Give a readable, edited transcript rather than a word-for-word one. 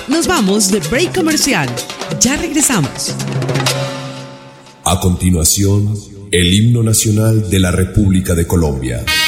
Nos vamos de break comercial. Ya regresamos. A continuación, el himno nacional de la República de Colombia.